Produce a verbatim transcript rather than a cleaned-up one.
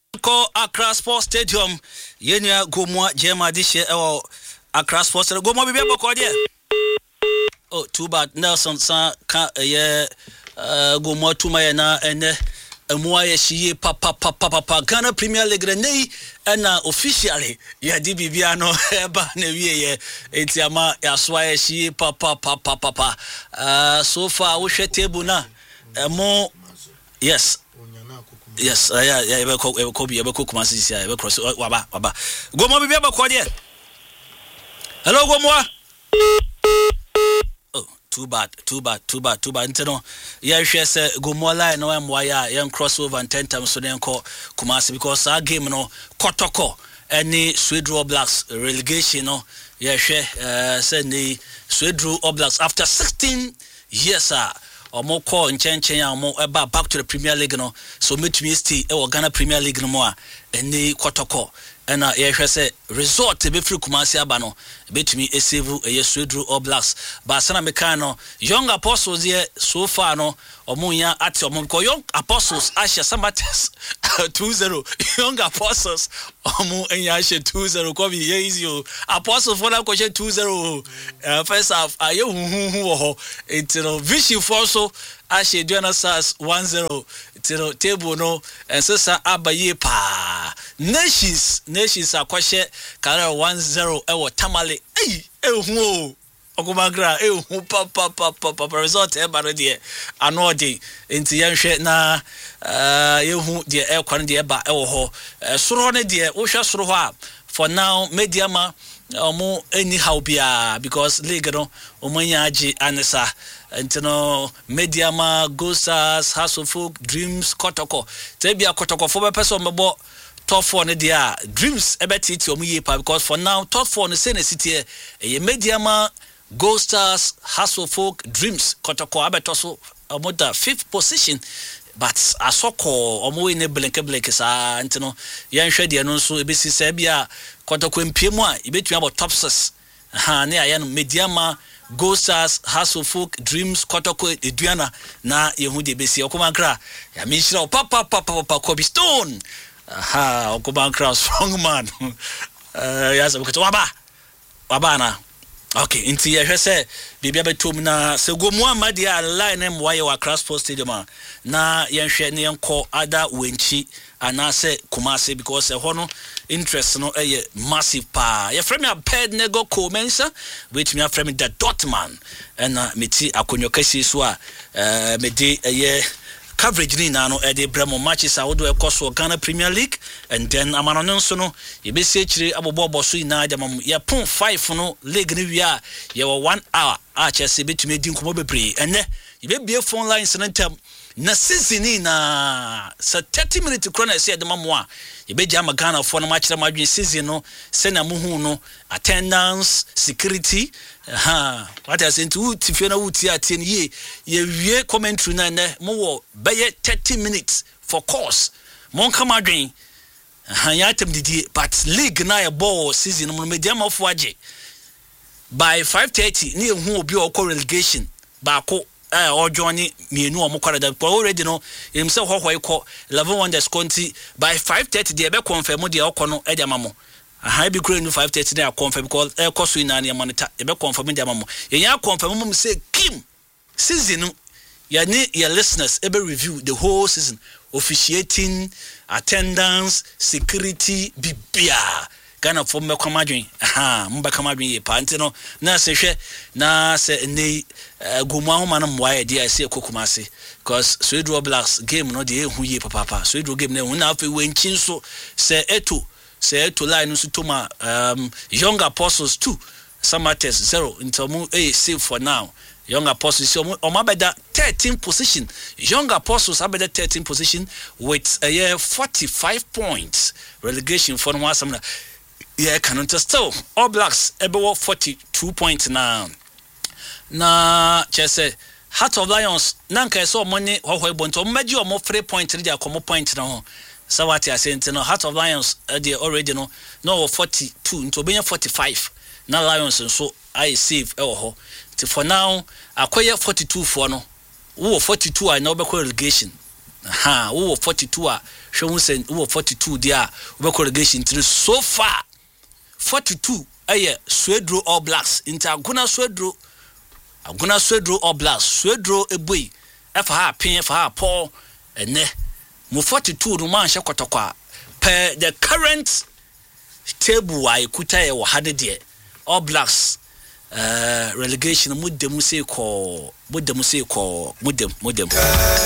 Ko Accra Sports Stadium yenya gomwa jema dishe ewo Accra Sports gomwa bibia boko je. Oh, too bad. Nelson sa ka ye gomwa tuma ye na ene emwa ye shiye pa pa pa pa pa pa Ghana Premier League nei ena officially ya di bibia no eba na wie ye entiama ya swa ye shiye pa pa pa pa pa pa. Uh, so far wo hwe table na emo yes. Yes, uh, yeah, yeah, ebe ko ebe ko bi ebe ko kuma sisi ya ebe cross waba waba. Gomo bi ebe ko de. Hello Gomo. Oh, too bad, too bad, too bad, too bad. Nteno, yeah, she say Gomo line no am wire yan crossover and ten times so den ko Kumasi because our game no Kotoko any Swedru Blacks relegation no. Yeah, she uh say the Swedru Blacks after sixteen years ah omo call nchenchen ya omo eba back to the Premier League no so metumi stay e wo Ghana Premier League no mo a eni Kotoko ena ye hwe se result e be free Kumasi aba no betumi e save e Swedru All Blacks ba sana meka no Young Apostles here so far no omo ya ati omo ko Young Apostles asha Sambates two zero Young Apostles omo enya asha two zero ko bi easy o Apostles for na ko she two zero uh, first half aye hu hu wo ho etino Vision for so asha Duana Stars one zero etino table no ensesa abaye pa Nations Nations akwahye kara one zero ewo Tamale eh ehu o ogumagra ehu pa pa pa pa pa result e ba de ano de enti yenhwe na uh yehu de e kwan de ba ewo ho soro ne de wo hwe soro ho a for now Mediama omo anyhow bia because league no omanya agi anesa enti no Mediama Gosas House of Folk Dreams Kotoko te bia Kotoko fo be person mebo top four ne dia Dreams ebeti ti omu ye pa because for now top four ne say na city e Mediama Gold Stars Hustle Folk Dreams Kotoko abeto so omoda fifth position but asoko omo ne blenke blenke sa ntino yanhwe de no so ebesi sa bia Kotoko mpiemu a ebetumi abo top six ha ne aya no Mediama Gold Stars Hustle Folk Dreams Kotoko eduana na yehu de besi okomankra ya mishira papa papa papa Kobe Stone aha okomankra strong man uh yes because waba waba na okay inti ya hwese bibia betom na se gomu amade a line em waye wa Accra Sports Stadium na yenhwe ne yenko ada wenchi anase Kumasi because e hono interest no eye massive pa ye frame a bed nego commensa which me frame the Dortmund and meti akonyo kasi so a me de eye coverage ni na no e de bremo matches a wodo e koso Ghana Premier League and then amano nso no ye be se chire abobo so ina adamam ye pon five no league ni wi a ye wo one hour a chese betumi di nkomo bebre enne ye be bie phone lines na tem na season na sa thirty minutes krona se adamam a ye be jama Ghana for no match madwen season no se na muhu no attendance security ha what I say to tifie na wuti atien ye ye wie commentary na ne mo wo beye thirty minutes for course mon kama dwen ha ya tem didi but league na ye ball season no medium of waje by five thirty ni ehu obi o relegation ba ko eh o join mienu o mo kwara da already no him say ho ho ko eleven wonders conti by five thirty dey be confirm dey okono e dey amamo aha bi kure no five thirty dey confirm because e koso ina na monitor e be confirm dey amamo yenya confirm mum say kim season ya ni your listeners e be review the whole season officiating attendance security bibia Ghana for me kwamadwen aha mba kwamadwen ye pa ntino na se hwe na se nei gomu ahoma no mwaye dia se Kumasi because Swedru Blacks game no de ehu ye papa papa Swedru game na hu na afi wenchin so se eto se eto line so toma um Young Apostles two Sambates zero intomu eh save for now Young Apostles so omabeda thirteenth position Young Apostles abeda thirteenth position with a year forty-five points relegation for one samna yeah cannot still All Blacks ebe forty-two points now na chese Heart of Lions nanka so money ho ho bonto maji o mo three point three dia komo point na ho so what you say no Heart of Lions uh, they already no no forty-two into be forty-five na Lions so I save e ho for now akoye forty-two for no wo forty-two I no be relegation ha wo forty-two a hwe hu sen wo forty-two dia wo relegation three so far forty-two aye Swedro All Blacks into Aguna Swedro Aguna Swedro All Blacks Swedro ebui efa ha pin efa ha Paul ene mo forty-two no man hye kotokwa per the current table wa ikuta ye wo hade de All Blacks uh relegation mudem say ko mudem say ko mudem mudem